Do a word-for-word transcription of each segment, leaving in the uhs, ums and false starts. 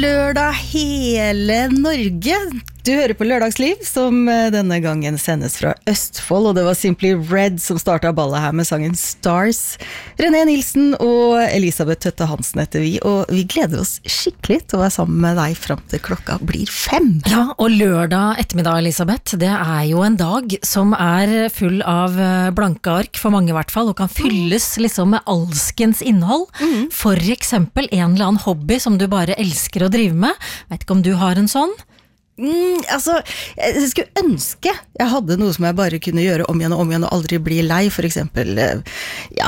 lørdag hele Norge. Du hører på Lørdagsliv, som denne gangen sendes fra Østfold, og det var Simply Red som startet ballet her med sangen Stars. René Nilsen og Elisabeth Tøtte Hansen heter vi, og vi gleder oss skikkelig til å være sammen med deg frem til klokka blir fem. Ja, og lørdag ettermiddag, Elisabeth, det er jo en dag som er full av blanke ark, for mange i hvert fall, og kan fylles liksom med alskens innhold. Mm. For eksempel en eller annen hobby som du bare elsker å drive med. Vet ikke om du har en sånn? Mm, altså, jeg skulle ønske jeg hadde noe som jeg bare kunne gjøre om igjen og om igjen og aldri bli lei, for eksempel, ja,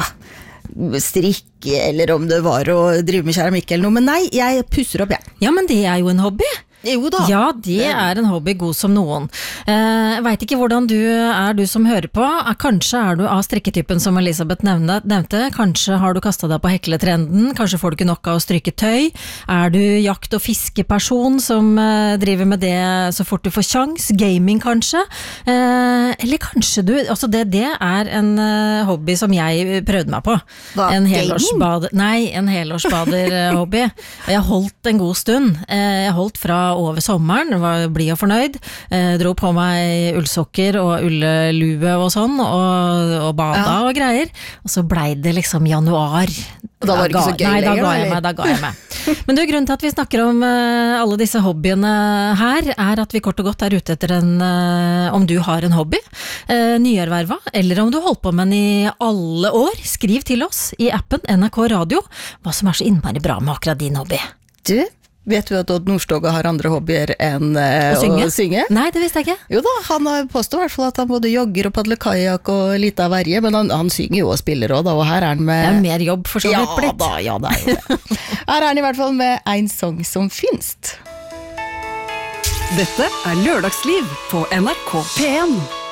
strikke, eller om det var å drive med keramikk eller noe, men nei, jeg pusser opp, jeg. Ja, men det er jo en hobby. Jo da. Ja, det er en hobby god som noen. Jeg vet ikke hvordan du er, du som hører på. Kanskje er du av strikketypen som Elisabeth nevnte, nevnte. Kanskje har du kastet deg på hekletrenden. Kanskje får du ikke nok av å stryke tøy. Er du jakt- og fiskeperson som driver med det så fort du får sjans? Gaming kanskje? Eller kanskje du, altså det, det er en hobby som jeg prøvde meg på. Hva? En helårsbader, nei, en helårsbader-hobby. Jeg holdt en god stund. Jeg holdt fra over sommeren, var blid og fornøyd, eh, dro på meg ullsokker og ullelue og sånn, og, og bada ja. Og greier, og så ble det liksom januar. Da var det ikke så gøy nei, lenger? Nei, da ga jeg meg, da ga jeg meg. Men du, grunnen til at vi snakker om uh, alle disse hobbyene her, er at vi kort og godt er ute etter en, uh, om du har en hobby, uh, nyerverva, eller om du holdt på med den i alle år. Skriv til oss i appen N R K Radio, hva som er så innmari bra med akkurat din hobby. Du, vet du at Odd Nordstoga har andre hobbyer enn uh, å, synge? å synge? Nei, det visste jeg ikke. Jo da, han har påstått i hvert fall at han både jogger og padler kajak og litt av verje, men han, han synger jo og spiller også da, og her er han med... Det er mer jobb for så vidt blitt. Ja da, ja det er jo det. Her er han i hvert fall med en sang som finst. Dette er Lørdagsliv på N R K P en.